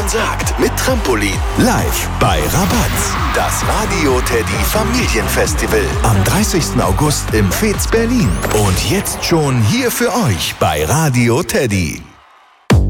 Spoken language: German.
man sagt, mit Trampolin. Live bei Rabatz. Das Radio Teddy Familienfestival. Am 30. August im Fez Berlin. Und jetzt schon hier für euch bei Radio Teddy.